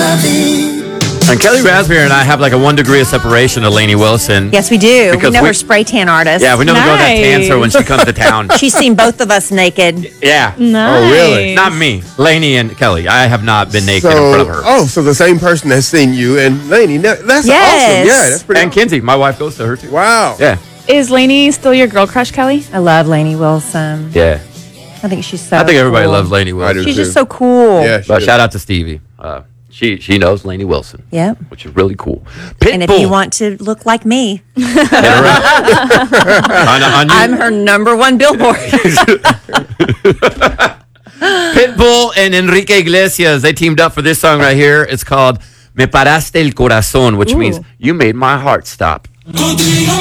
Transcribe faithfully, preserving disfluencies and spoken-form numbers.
And Kelly Raspberry and I have like a one degree of separation to Lainey Wilson. Yes, we do. Because we know we- her spray tan artist. Yeah, we know the girl that tans her when she comes to town. She's seen both of us naked. Yeah. Nice. Oh, really? Not me. Lainey and Kelly. I have not been naked So, in front of her. oh, so the same person has seen you and Lainey. That's awesome. Yes. Yeah, that's pretty And Kinsey, my wife goes to her too. Wow. Yeah. Is Lainey still your girl crush, Kelly? I love Lainey Wilson. Yeah. I think she's so I think everybody cool. loves Lainey I Wilson. do. She's too. just so cool. Yeah, she But is. shout out to Stevie. Uh, she she knows Lainey Wilson. Yep. Which is really cool. Pitbull. And if you want to look like me, Get her up. on, on you- I'm her number one billboard. Pitbull and Enrique Iglesias, they teamed up for this song right here. It's called Me Paraste el Corazón, which Ooh. means you made my heart stop.